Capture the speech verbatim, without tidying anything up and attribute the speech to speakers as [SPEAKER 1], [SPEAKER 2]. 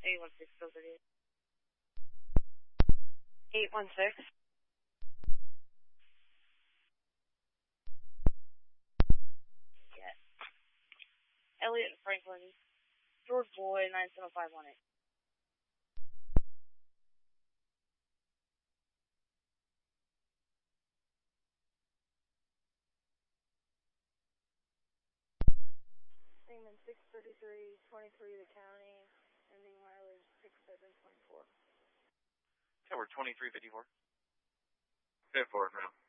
[SPEAKER 1] eight one six, still thirty-eight. eight one six. Yes. Elliot Franklin, George Boy, nine seven five one eight. England six thirty-three, twenty-three, the county, ending mileage six seven twenty-four.
[SPEAKER 2] Tower twenty-three fifty-four.
[SPEAKER 3] fifty-four now.